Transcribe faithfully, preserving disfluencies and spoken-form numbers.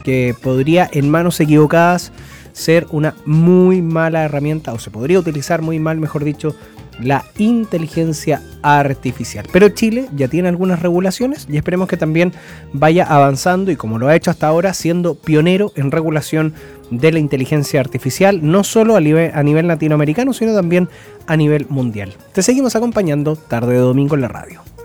que podría en manos equivocadas ser una muy mala herramienta, o se podría utilizar muy mal, mejor dicho, la inteligencia artificial. Pero Chile ya tiene algunas regulaciones y esperemos que también vaya avanzando y, como lo ha hecho hasta ahora, siendo pionero en regulación de la inteligencia artificial, no solo a nivel, a nivel latinoamericano, sino también a nivel mundial. Te seguimos acompañando tarde de domingo en la radio.